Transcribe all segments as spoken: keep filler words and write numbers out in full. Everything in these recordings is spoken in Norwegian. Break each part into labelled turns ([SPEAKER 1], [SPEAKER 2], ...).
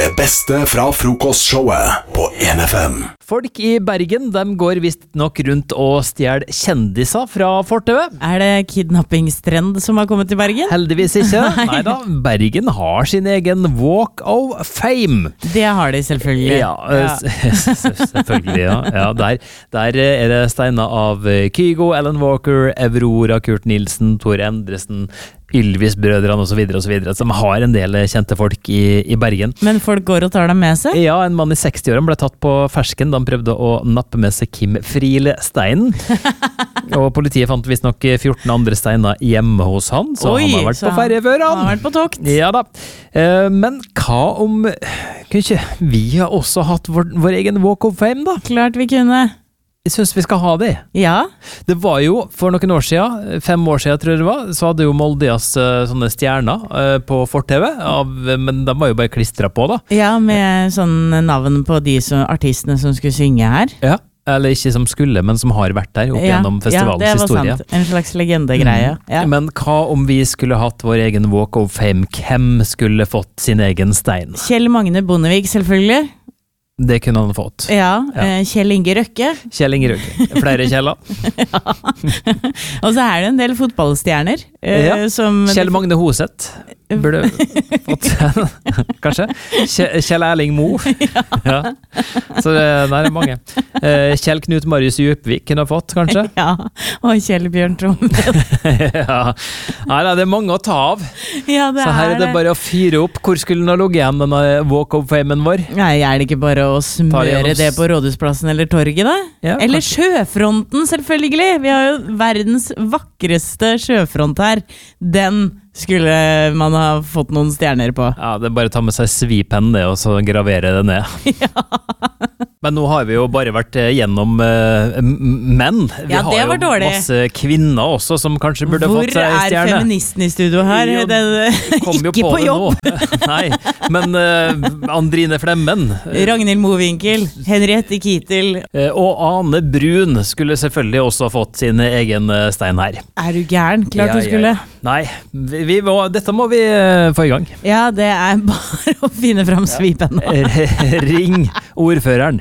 [SPEAKER 1] Det beste fra frokostshowet på en F M.
[SPEAKER 2] Folk i Bergen, de går visst nok rundt og stjel kjendiser fra fortauet.
[SPEAKER 3] Er det kidnappingstrend som har kommet til Bergen?
[SPEAKER 2] Heldigvis ikke. Neida, Bergen har sin egen Walk of Fame.
[SPEAKER 3] Det har de selvfølgelig.
[SPEAKER 2] Ja, ja. selvfølgelig, ja. ja der, der er det steiner av Kygo, Alan Walker, Aurora, Kurt Nilsen, Tor Endresen, Ylvis-brødrene og så videre og så videre, som har en del kjente folk i, i Bergen.
[SPEAKER 3] Men folk går og tar dem med seg?
[SPEAKER 2] Ja, en mann i seksti-årene ble tatt på fersken da han prøvde å nappe med seg Kim Friele Steinen. Og politiet fant visst nok fjorten andre steiner hjemme hos han, så Oi, han har vært på ferie før han.
[SPEAKER 3] Han har vært på tokt.
[SPEAKER 2] Ja da. Men hva om, kunne ikke vi ha også hatt vår, vår egen Walk of Fame da?
[SPEAKER 3] Klart vi kunne.
[SPEAKER 2] Jeg synes vi skal ha det.
[SPEAKER 3] Ja.
[SPEAKER 2] Det var jo, for noen år siden, fem år siden tror jeg det var, så hadde jo Moldias uh, sånne stjerner uh, på fortauet, men de var jo bare klistret på da.
[SPEAKER 3] Ja, med sånn navn på de som, artistene som skulle synge her.
[SPEAKER 2] Ja, eller ikke som skulle, men som har vært der opp ja. gjennom festivalens historie. Ja, det var
[SPEAKER 3] historie. Sant. En slags legendegreie.
[SPEAKER 2] Mm.
[SPEAKER 3] Ja.
[SPEAKER 2] Men hva om vi skulle hatt vår egen Walk of Fame? Hvem skulle fått sin egen stein?
[SPEAKER 3] Kjell Magne Bondevik, selvfølgelig.
[SPEAKER 2] Det kunne han fått.
[SPEAKER 3] Ja, ja. Kjell Inge Røkke.
[SPEAKER 2] Kjell Inge Røkke. Flere Kjeller.
[SPEAKER 3] ja. Og så er det en del fotballstjerner.
[SPEAKER 2] Ja.
[SPEAKER 3] Som
[SPEAKER 2] Kjell Magne Hoseth. Burde fått kanskje. Kjell Erling Mo. ja. ja. Så det er mange. Kjell Knut Marius Djupvik kunne ha fått, kanskje.
[SPEAKER 3] Ja, og Kjell Bjørn Trommen.
[SPEAKER 2] ja. Nei, det er mange å ta av.
[SPEAKER 3] Ja, det
[SPEAKER 2] så her er det, det bare å fyre opp. Hvor skulle den ha ligget igjen, denne Walk of Famen vår?
[SPEAKER 3] Nei, er det ikke bare å smøre det på Rådhusplassen eller torget da? Ja, eller kanskje. Sjøfronten, selvfølgelig! Vi har jo verdens vakreste sjøfront her. Den skulle man ha fått noen stjerner på.
[SPEAKER 2] Ja, det er bare å ta med seg svipenn det, og så gravere det ned. ja. Men nå har vi jo bare vært gjennom uh, menn. Vi
[SPEAKER 3] ja, det
[SPEAKER 2] har
[SPEAKER 3] var
[SPEAKER 2] jo
[SPEAKER 3] dårlig.
[SPEAKER 2] Masse kvinner også, som kanskje burde
[SPEAKER 3] Hvor
[SPEAKER 2] fått seg stjerne.
[SPEAKER 3] Hvor er feministen i studio her?
[SPEAKER 2] Jo,
[SPEAKER 3] det, det, ikke på, på jobb!
[SPEAKER 2] Nei, men uh, Andrine Flemmen.
[SPEAKER 3] Ragnhild Mowinckel, Henriette Kittel.
[SPEAKER 2] Uh, og Ane Brun skulle selvfølgelig også ha fått sin egen uh, stein her.
[SPEAKER 3] Er du gæren? Klart ja, du skulle.
[SPEAKER 2] Ja. Nei, vi, vi må, dette må vi uh, få i gang.
[SPEAKER 3] Ja, det er bare å finne fram svipen.
[SPEAKER 2] Ring ordføreren.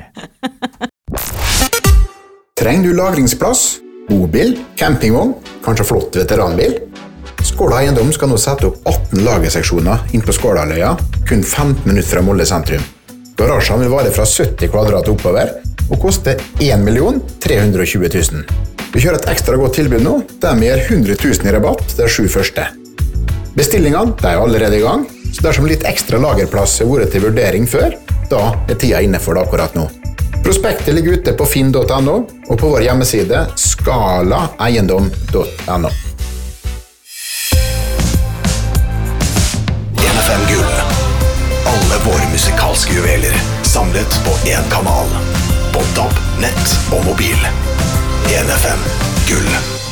[SPEAKER 4] Trenger du lagringsplass, bobil, campingvogn, kanskje flott veteranbil? Skåla Eiendom skal nå sette opp atten lagerseksjoner inn på Skålaløya, kun femten minutter fra Molde sentrum. Garasjen vil vare fra sytti kvadrat oppover, og koste en million tre hundre og tjue tusen. Vi kjører et ekstra godt tilbud nå, der vi gir hundre tusen i rabatt de sju første. Bestillingene de er allerede i gang, så dersom litt ekstra lagerplass har vært til vurdering før, da er tida inne for det akkurat nå. Prospektet ligger ute på finn punktum no og på vår hjemmeside skala eiendom punktum no.
[SPEAKER 1] en F M Gull. Alle våre musikalske juveler samlet på en kanal. På D A B, nett og mobil. en F M Gull.